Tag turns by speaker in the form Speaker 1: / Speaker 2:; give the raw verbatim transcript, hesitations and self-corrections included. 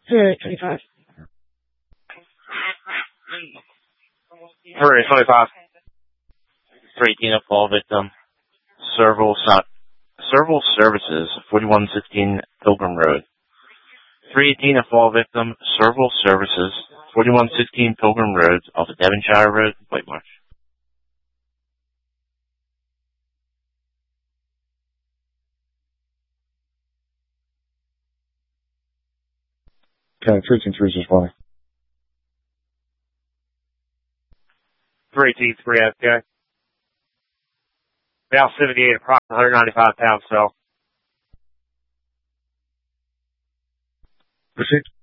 Speaker 1: three twenty-five.
Speaker 2: three twenty-five. three eighteen, a fall victim. Serval, Serval Services, forty-one sixteen Pilgrim Road. three eighteen, a fall victim. Serval Services, forty-one sixteen Pilgrim Road, off of Devonshire Road, White Marsh.
Speaker 3: Okay, three eighteen three is why.
Speaker 4: three eighteen three, okay. Now seventy-eight, approximately one ninety-five pounds, so.
Speaker 3: Proceed.